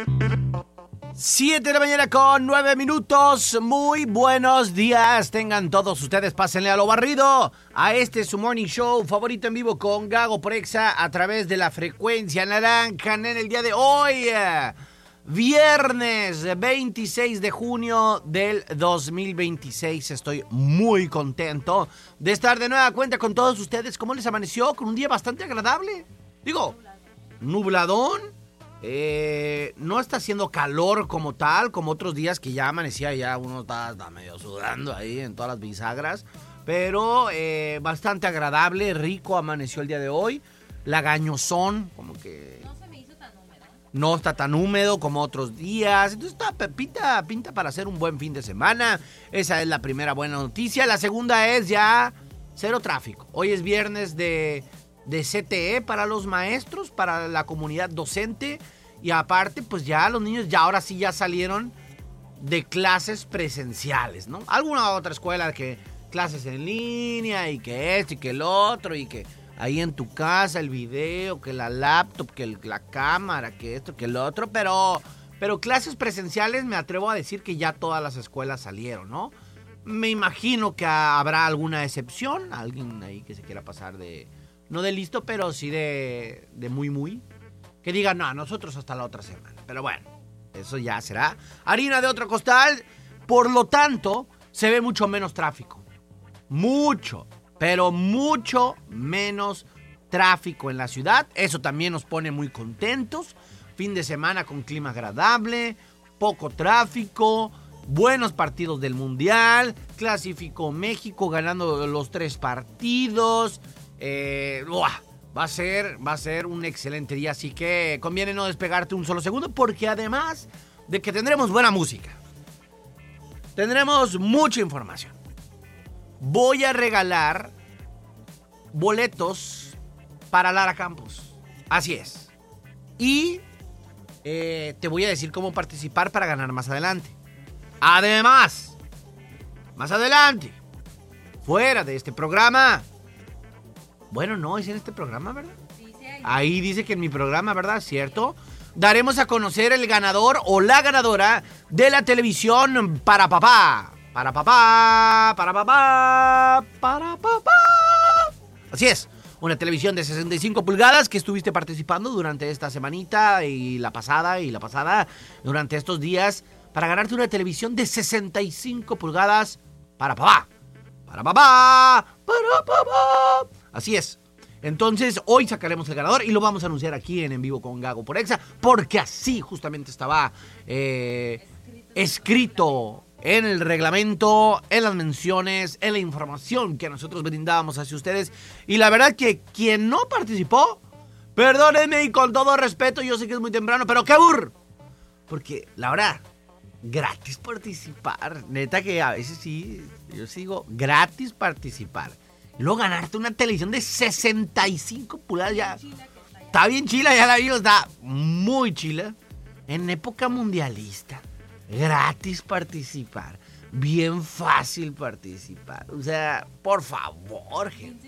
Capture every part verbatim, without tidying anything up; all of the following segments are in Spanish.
Siete de la mañana con nueve minutos. Muy buenos días. Tengan todos ustedes, pásenle a lo barrido. A este su morning show favorito en vivo con Gago por Exa a través de la frecuencia naranja en el día de hoy. Viernes veintiséis de junio del dos mil veintiséis. Estoy muy contento de estar de nueva cuenta con todos ustedes. ¿Cómo les amaneció? Con un día bastante agradable. Digo, nubladón. Eh, no está haciendo calor como tal, como otros días que ya amanecía, ya uno está, está medio sudando ahí en todas las bisagras. Pero eh, bastante agradable, rico amaneció el día de hoy. Lagañosón, como que... No se me hizo tan húmedo. No está tan húmedo como otros días. Entonces está, pinta, pinta para hacer un buen fin de semana. Esa es la primera buena noticia. La segunda es ya cero tráfico. Hoy es viernes de... de C T E para los maestros, para la comunidad docente, y aparte pues ya los niños ya ahora sí ya salieron de clases presenciales, ¿no? Alguna otra escuela que clases en línea y que esto y que el otro y que ahí en tu casa el video, que la laptop, que el, la cámara, que esto, que el otro, pero, pero clases presenciales me atrevo a decir que ya todas las escuelas salieron, ¿no? Me imagino que habrá alguna excepción, alguien ahí que se quiera pasar de... no de listo, pero sí de, de muy, muy. Que digan, no, nosotros hasta la otra semana. Pero bueno, eso ya será harina de otro costal. Por lo tanto, se ve mucho menos tráfico. Mucho, pero mucho menos tráfico en la ciudad. Eso también nos pone muy contentos. Fin de semana con clima agradable, poco tráfico, buenos partidos del Mundial. Clasificó México ganando los tres partidos. Eh, uah, va a ser, va a ser un excelente día, así que conviene no despegarte un solo segundo, porque además de que tendremos buena música, tendremos mucha información. Voy a regalar boletos para Lara Campos, así es, y eh, te voy a decir cómo participar para ganar más adelante. Además, más adelante, fuera de este programa. Bueno, no, es en este programa, ¿verdad? Dice ahí. Ahí dice que en mi programa, ¿verdad? ¿Cierto? Daremos a conocer el ganador o la ganadora de la televisión para papá. Para papá, para papá, para papá. Así es, una televisión de sesenta y cinco pulgadas que estuviste participando durante esta semanita y la pasada y la pasada, durante estos días, para ganarte una televisión de sesenta y cinco pulgadas para papá. Para papá, para papá. Así es. Entonces, hoy sacaremos el ganador y lo vamos a anunciar aquí en En Vivo con Gago por Exa, porque así justamente estaba eh, escrito en el reglamento, en las menciones, en la información que nosotros brindábamos hacia ustedes. Y la verdad que quien no participó, perdónenme y con todo respeto, yo sé que es muy temprano, pero ¡qué burro! Porque, la verdad, gratis participar. Neta que a veces sí, yo sigo gratis participar. Y luego ganarte una televisión de sesenta y cinco pulgadas ya. Está bien chila, ya la vi, está muy chila. En época mundialista. Gratis participar. Bien fácil participar. O sea, por favor, gente.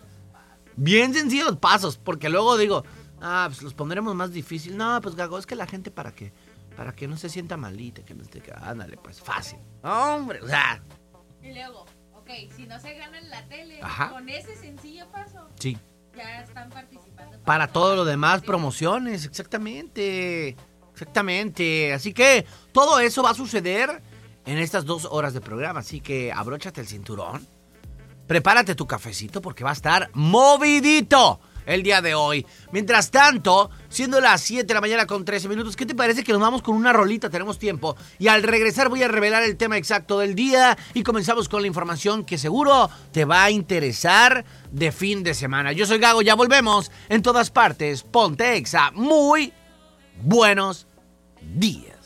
Bien sencillos los pasos. Porque luego digo, ah, pues los pondremos más difícil. No, pues Gago, es que la gente para que, para que no se sienta malita, que no esté, ándale, pues fácil. Hombre, o sea. Y luego, ok, si no se gana en la tele, ajá, con ese sencillo paso, sí, ya están participando. Para, para todo lo demás, promociones, exactamente, exactamente. Así que todo eso va a suceder en estas dos horas de programa. Así que abróchate el cinturón, prepárate tu cafecito porque va a estar movidito el día de hoy. Mientras tanto, siendo las siete de la mañana con trece minutos, ¿qué te parece que nos vamos con una rolita? Tenemos tiempo. Y al regresar voy a revelar el tema exacto del día y comenzamos con la información que seguro te va a interesar de fin de semana. Yo soy Gago, ya volvemos. En todas partes, ponte Exa. Muy buenos días.